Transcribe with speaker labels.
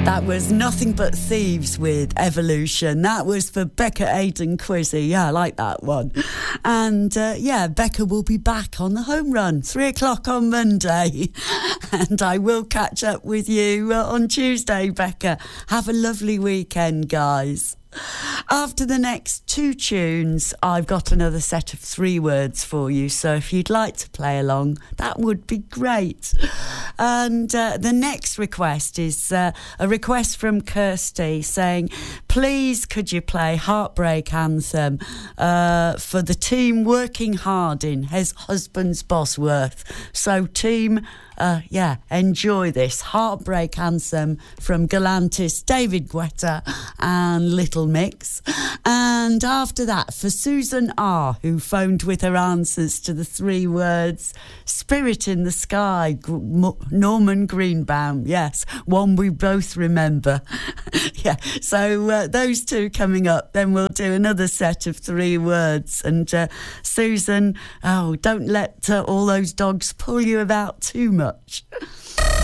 Speaker 1: That was Nothing But Thieves with Evolution. That was for Becca Aidan Quizzy. Yeah, I like that one. And Becca will be back on the home run, 3:00 on Monday. And I will catch up with you on Tuesday, Becca. Have a lovely weekend, guys. After the next two tunes, I've got another set of 3 words for you, so if you'd like to play along, that would be great. And the next request is a request from Kirsty saying, please could you play Heartbreak Anthem for the team working hard in his husband's Bosworth. So team, enjoy this Heartbreak Anthem from Galantis, David Guetta and Little Mix. And after that, for Susan R., who phoned with her answers to the 3 words Spirit in the Sky, Norman Greenbaum, yes, one we both remember. So those 2 coming up, then we'll do another set of 3 words. And Susan, don't let all those dogs pull you about too much.